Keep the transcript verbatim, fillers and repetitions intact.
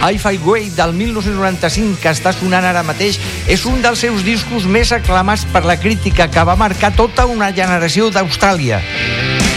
I Fight Great del mil nou-cents noranta-cinc, que està sonant ara mateix, és un dels seus discos més aclamats per la crítica, que va marcar tota una generació d'Austràlia.